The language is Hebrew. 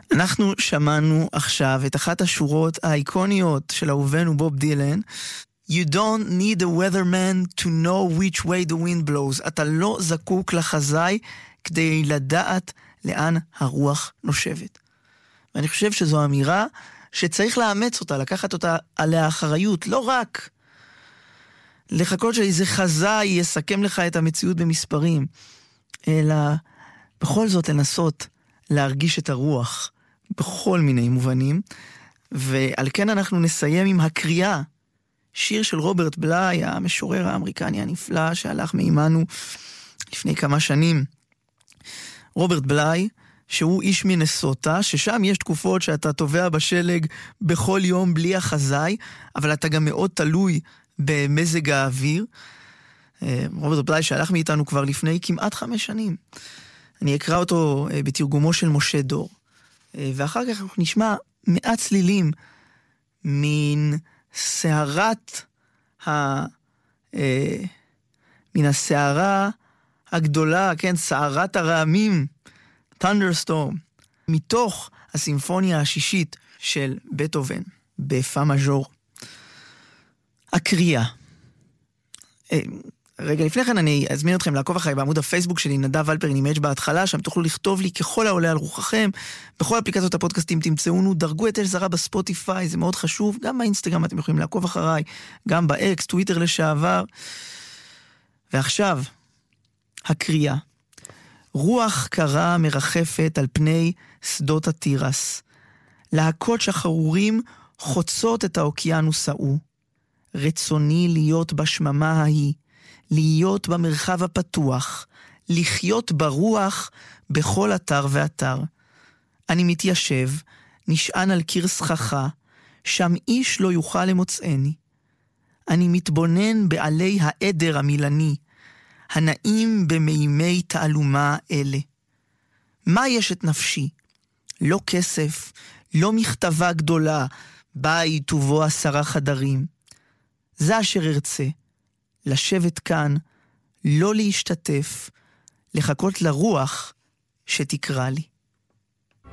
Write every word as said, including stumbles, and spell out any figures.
אנחנו שמענו עכשיו את אחת השורות האיקוניות של אהובנו בוב דילן. You don't need a weatherman to know which way the wind blows. אתה לא זקוק לחזאי כדי לדעת לאן הרוח נושבת. ואני חושב שזו אמירה שצריך לאמץ אותה, לקחת אותה עליה אחריות, לא רק לחכות שאיזה חזאי יסכם לך את המציאות במספרים, אלא בכל זאת לנסות להרגיש את הרוח בכל מיני מובנים. ועל כן אנחנו נסיים עם הקריאה, שיר של רוברט בליי, המשורר האמריקני הנפלא שהלך מעימנו לפני כמה שנים. רוברט בליי, שהוא איש מנסוטה, ששם יש תקופות שאתה טובע בשלג בכל יום בלי החזאי, אבל אתה גם מאוד תלוי במזג האוויר. רוברט בליי שהלך מאיתנו כבר לפני כמעט חמש שנים. אני אקרא אותו בתרגומו של משה דור. ואחר כך אנחנו נשמע מעט צלילים מן סערת ה... מן הסערה הגדולה, כן, סערת הרעמים, Thunderstorm, מתוך הסימפוניה השישית של בטהובן, בפה מז'ור. הקריאה. רגע לפני כן אני אזמין אתכם לעקוב אחרי בעמוד הפייסבוק שלי, נדב אלפרין עם אג' בהתחלה, שם תוכלו לכתוב לי ככל העולה על רוחכם. בכל אפליקציות הפודקאסטים תמצאונו, דרגו את אש זרה בספוטיפיי, זה מאוד חשוב. גם באינסטגרם אתם יכולים לעקוב אחריי, גם באקס, טוויטר לשעבר. ועכשיו, הקריאה. רוח קרה מרחפת על פני שדות התירס. להקות שחרורים חוצות את האוקיינוס ההוא. רצוני להיות בשממה ההיא, להיות במרחב הפתוח, לחיות ברוח בכל אתר ואתר. אני מתיישב, נשען על קיר סככה, שם איש לא יוכל למוצאני. אני מתבונן בעלי העדר המילני, הנעים במימי תעלומה אלה. מה יש את נפשי? לא כסף, לא מכתבה גדולה, בית ובו עשרה חדרים. זה אשר ארצה, לשבת כאן, לא להשתתף, לחכות לרוח שתקרא לי.